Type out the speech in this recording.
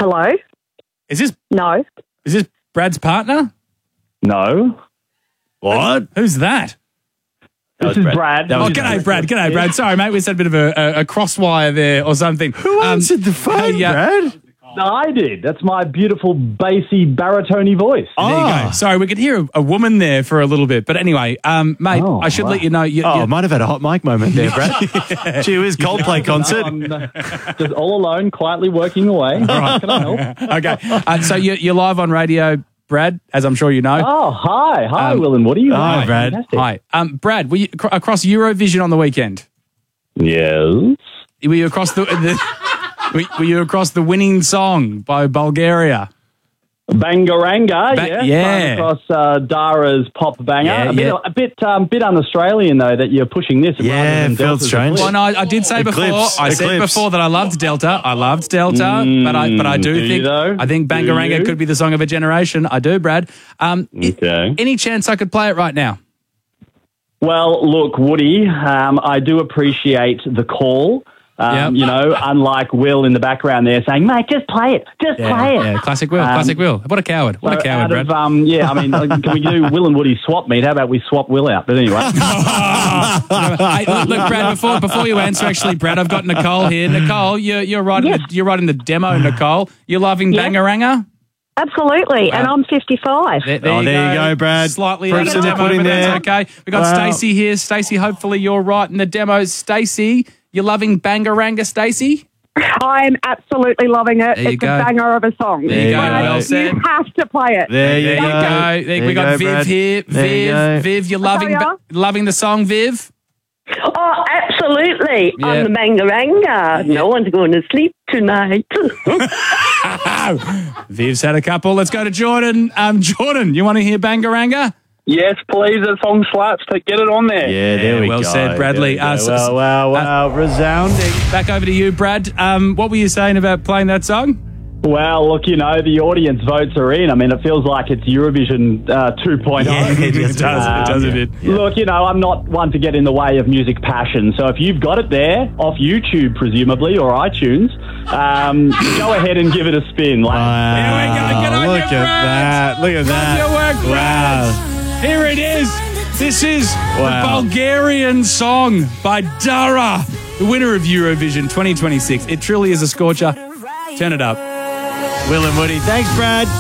Hello? Is this No. Brad's partner? No. What? Who's that? This is Brad. Oh, g'day, Brad. G'day, Brad. Sorry, mate. We just had a bit of a crosswire there or something. Who answered the phone, Brad? No, I did. That's my beautiful, bassy, baritone voice. There you go. Sorry, we could hear a woman there for a little bit. But anyway, mate, I should let you know. I might have had a hot mic moment there, Brad. Gee whiz, Coldplay concert. I'm just all alone, quietly working away. Can I help? Okay. So you're live on radio, Brad, as I'm sure you know. Oh, hi. Hi, Will and Woody. Hi, Brad. Fantastic. Hi. Brad, were you across Eurovision on the weekend? Yes. Were you across were you across the winning song by Bulgaria? Bangaranga, yeah. Across Dara's pop banger. Yeah, A bit un-Australian, though, that you're pushing this. Yeah, rather than felt Delta's strange. Eclipse. Well, no, I did say before. I said Eclipse. before that I loved Delta. But I do think though? I think Do Bangaranga you? could be the song of a generation. I do, Brad. Okay. Any chance I could play it right now? Well, look, Woody, I do appreciate the call. Yep. You know, unlike Will in the background there saying, mate, just play it. Just play it. Yeah, classic Will. Classic Will. What a coward. What a coward, Brad. Can we do Will and Woody swap meet? How about we swap Will out? But anyway. Hey, look, Brad. Before you answer, actually, Brad, I've got Nicole here. Nicole, you're right. You're right in the demo, Nicole. You're loving Bangaranga. Absolutely. And I'm 55. There you go, Brad. Slightly Proofs out of in the the demo, pudding but there. that's okay. We got Wow. Stacey here. Stacey, hopefully you're right in the demo. Stacey, you're loving Bangaranga, Stacey? I'm absolutely loving it. There you It's go. a banger of a song. There you go. Brad, Well said. You have to play it. There you There you go. go. There We you got go, Viv Brad. here. There you go. Viv, you're tell ya. loving the song, Viv? Oh, absolutely. Yeah. On the Bangaranga. No one's going to sleep tonight. Viv's had a couple. Let's go to Jordan. Jordan, you want to hear Bangaranga? Yes, please. That song slaps. Get it on there. Yeah, there we well go. said, Bradley. There we go. Wow. Resounding. Back over to you, Brad. What were you saying about playing that song? Well, look, you know, the audience votes are in. I mean, it feels like it's Eurovision 2.0. Yeah, it It does a bit. Look, you know, I'm not one to get in the way of music passion. So if you've got it there, off YouTube presumably, or iTunes, go ahead and give it a spin. Here we go. Good on Look you, at Brad. that. Look at Love that. your work, Brad. Wow. Here it is. This is Wow. the Bulgarian song by Dara, the winner of Eurovision 2026. It truly is a scorcher. Turn it up. Will and Woody. Thanks, Brad.